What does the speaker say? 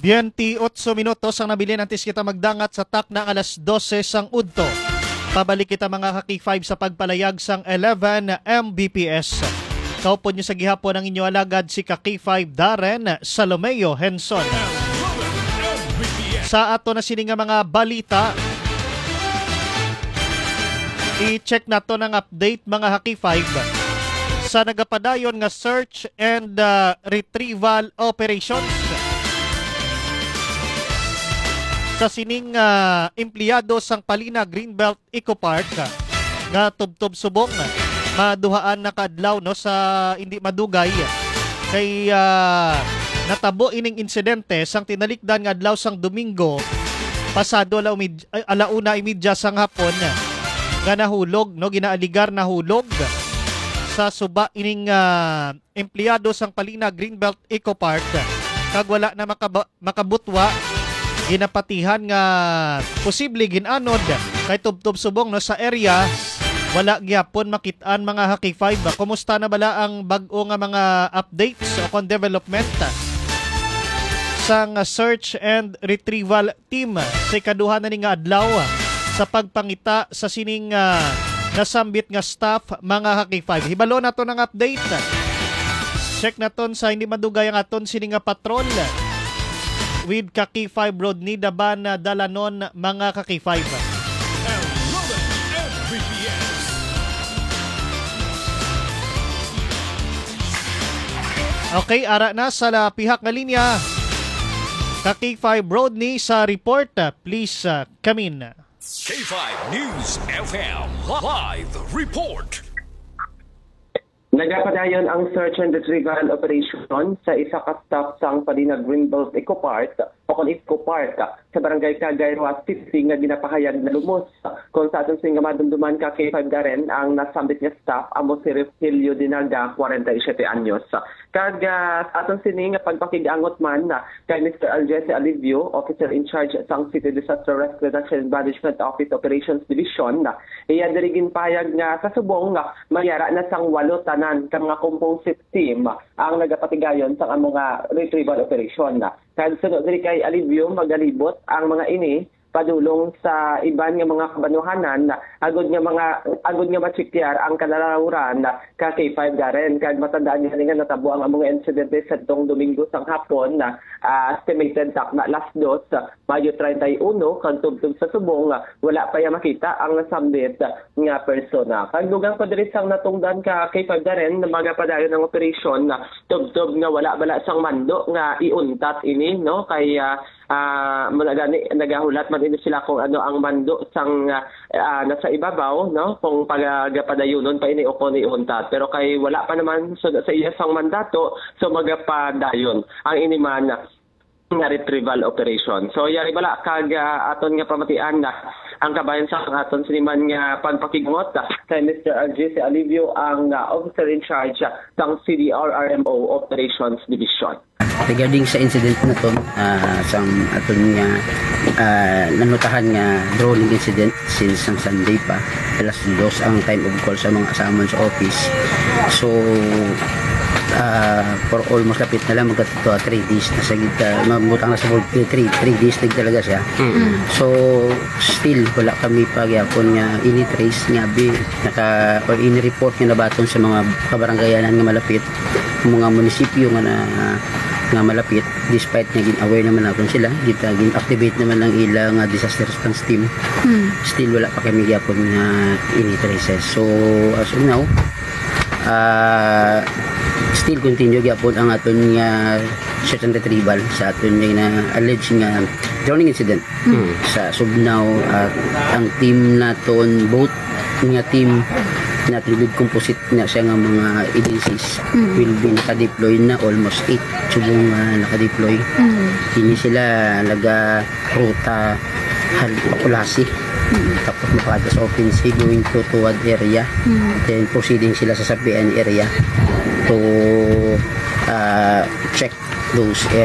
28 minutos ang nabilin antes kita magdangat sa tak na alas 12 sang udto. Pabalik kita mga kaki-5 sa pagpalayag sang 11 Mbps. Kaupon nyo sa gihapon ang inyo alagad si kaki-5 Darren Salomeo Henson. Sa ato na sini nga mga balita, i-check na to ng update mga kaki-5 sa nagapadayon nga search and retrieval operations sa sining empleyado sang Palina Greenbelt Eco Park nga tubtob subong maduhaan na kadlaw no sa hindi madugay kay natabo ining insidente sang tinalikdan nga adlaw sang Domingo pasado alauna imidya sang hapon nga nahulog no ginaaligar nahulog sa suba ining empleyado sang Palina Greenbelt Eco Park kag wala na makabutwa ginapatihan nga posible ginanod kay tubtob subong no sa area wala gyapon makitaan mga haki-5. Kumusta na bala ang bag-o nga mga updates o kon development sang search and retrieval team sa ikaduha na ni nga adlaw sa pagpangita sa sining nasambit nga staff mga haki-5. Hibalo na to ng update. Check na ton sa hindi madugay ang aton sining nga patrol with Kaki-5 Road ni Daban Dalanon mga Kaki-5. Okay, ara na sa pihak nga linya. Kaki-5 Road ni sa report. Please come in. K5 News FM Live Report. Nagapadayon ang search and retrieval operation sa isa ka stop sang Palina Greenbelt Eco Park o kon Eco Park sa barangay Cagayrua City nga ginapahayag na lumos kung sa atong singa madumduman ka K5 Darren ang nasambit nga staff amo si Refilio Dinaga 47 anyos. Kag atong sini nga pagpakigangot man kay Mr. Aljese Alivio, officer in charge sang City Disaster Risk Reduction Management Office Operations Division, iya diri ginpahayag nga sa subong mayara na sang 8 tanan ka mga composite team ang nagapatigayon sa mga retrieval operation. Kag sunod diri kay Alivio magalibot ang mga ini padulong sa iban nga mga kabanuhanan agud nga matsiktyar ang kalalawran ka K5 Darren kag matandaan niya nga natabo ang mga insidente sa tong Domingo sang hapon estimated na last dos Mayo 31 kag tubtob sa subong wala pa ya makita ang nasambit nga persona. Kag dugang pa diri sang natungdan ka K5 Darren na magapadayon ng operation tubtob nga wala bala sang mando nga iuntat ini no kay nagahulat man din sila kung ano ang mando sang nasa ibabaw no kung pagapadayonon pa ini o kon iuntat pero kay wala pa naman sa iya sang mandato so magapadayon ang iniman nga retrieval operation. So yari bala kag aton nga pamatian ang kabayan sa aton siniman nga pagpakigungot kay Mr. Aljese Alivio ang officer in charge sang CDR-RMO Operations Division. Regarding sa incident na to, sa aton nga nanutahan nga drowning incident since ang Sunday pa, alas 2 ang time of call sa mga asaman sa office. So, for almost kapit na lang magka 3 days na sa mabutang na sa 3 days na talaga siya. So still wala kami pagyapon nga ini-trace nga or ini-report nga nabaton sa mga kabaranggayanan nga malapit mga munisipyo nga malapit despite nga gin-aware naman natin sila gin-activate naman ang ilang disaster response team. Still wala pa kami gyapon nga ini-traces. So as of now still continue gyapon ang aton nga search and retrieval sa aton nga alleged nga drowning incident sa Subnaw at ang team naton both nga team natin with composite na siya nga mga agencies will be naka-deploy na almost 8 subong naka-deploy. Hindi sila naga-ruta Populasi tapos makada sa offensive going to toward area then proceeding sila sa Sapian area to check those